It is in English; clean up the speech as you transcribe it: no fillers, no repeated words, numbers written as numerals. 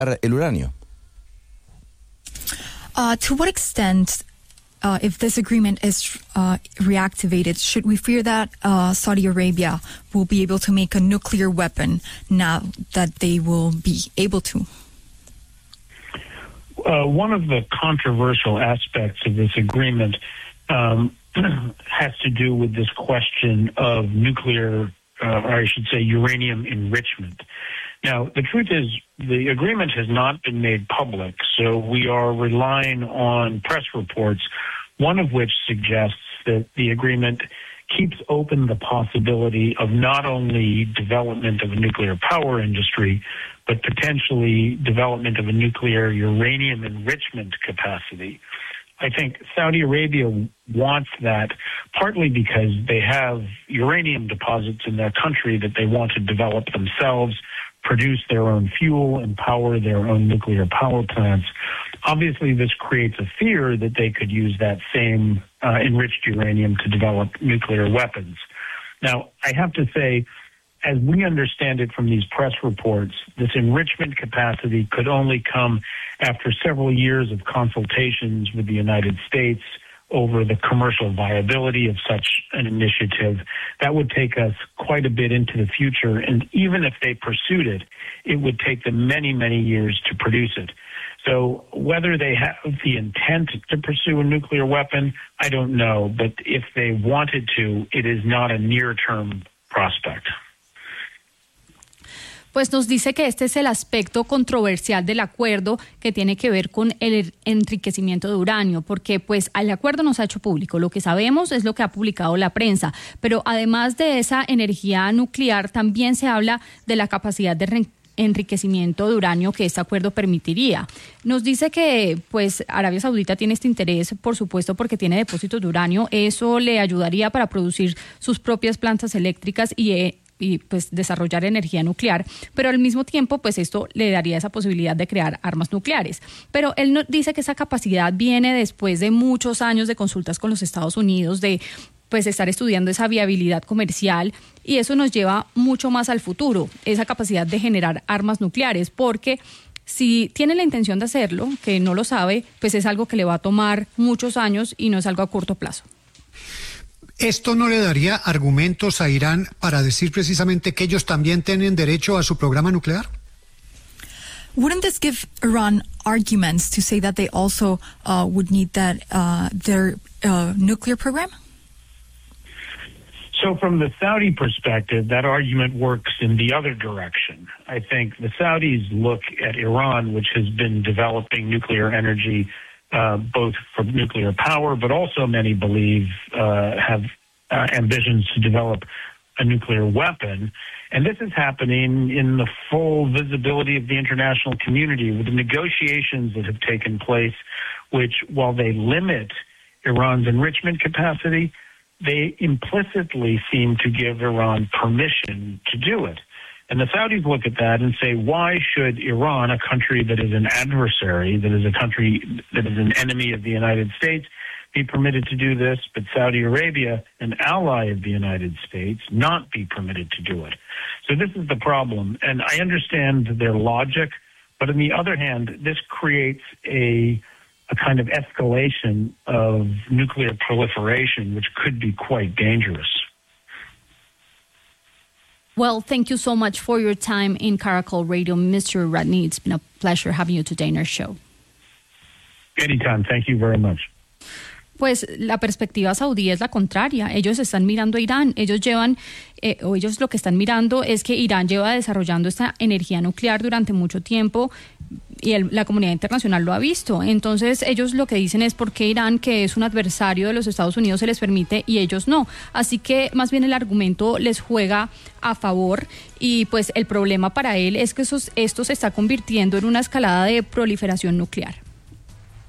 el uranio. To what extent, if this agreement is reactivated, should we fear that Saudi Arabia will be able to make a nuclear weapon now that they will be able to? One of the controversial aspects of this agreement has to do with this question of nuclear, or I should say uranium enrichment. Now, the truth is the agreement has not been made public, so we are relying on press reports, one of which suggests that the agreement keeps open the possibility of not only development of a nuclear power industry, but potentially development of a nuclear uranium enrichment capacity. I think Saudi Arabia wants that partly because they have uranium deposits in their country that they want to develop themselves, produce their own fuel, and power their own nuclear power plants. Obviously, this creates a fear that they could use that same enriched uranium to develop nuclear weapons. Now, I have to say, as we understand it from these press reports, this enrichment capacity could only come after several years of consultations with the United States over the commercial viability of such an initiative. That would take us quite a bit into the future, and even if they pursued it, it would take them many, many years to produce it. So whether they have the intent to pursue a nuclear weapon, I don't know, but if they wanted to, it is not a near-term prospect. Pues nos dice que este es el aspecto controversial del acuerdo que tiene que ver con el enriquecimiento de uranio, porque pues el acuerdo no se ha hecho público. Lo que sabemos es lo que ha publicado la prensa, pero además de esa energía nuclear también se habla de la capacidad de enriquecimiento de uranio que este acuerdo permitiría. Nos dice que pues Arabia Saudita tiene este interés, por supuesto, porque tiene depósitos de uranio. Eso le ayudaría para producir sus propias plantas eléctricas y pues desarrollar energía nuclear, pero al mismo tiempo pues esto le daría esa posibilidad de crear armas nucleares. Pero él dice que esa capacidad viene después de muchos años de consultas con los Estados Unidos, de pues estar estudiando esa viabilidad comercial, y eso nos lleva mucho más al futuro, esa capacidad de generar armas nucleares, porque si tiene la intención de hacerlo, que no lo sabe, pues es algo que le va a tomar muchos años y no es algo a corto plazo. ¿Esto no le daría argumentos a Irán para decir precisamente que ellos también tienen derecho a su programa nuclear? Wouldn't this give Iran arguments to say that they also would need that their nuclear program? So from the Saudi perspective, that argument works in the other direction. I think the Saudis look at Iran, which has been developing nuclear energy both for nuclear power, but also many believe have ambitions to develop a nuclear weapon. And this is happening in the full visibility of the international community with the negotiations that have taken place, which, while they limit Iran's enrichment capacity, they implicitly seem to give Iran permission to do it. And the Saudis look at that and say, why should Iran, a country that is an adversary, that is a country that is an enemy of the United States, be permitted to do this, but Saudi Arabia, an ally of the United States, not be permitted to do it? So this is the problem. And I understand their logic, but on the other hand, this creates a kind of escalation of nuclear proliferation, which could be quite dangerous. Well, thank you so much for your time in Caracol Radio, Mr. Radney. It's been a pleasure having you today in our show. Anytime. Thank you very much. Pues la perspectiva saudí es la contraria. Ellos están mirando a Irán. Ellos lo que están mirando es que Irán lleva desarrollando esta energía nuclear durante mucho tiempo y la comunidad internacional lo ha visto. Entonces ellos lo que dicen es por qué Irán, que es un adversario de los Estados Unidos, se les permite y ellos no. Así que más bien el argumento les juega a favor, y pues el problema para él es que esto se está convirtiendo en una escalada de proliferación nuclear.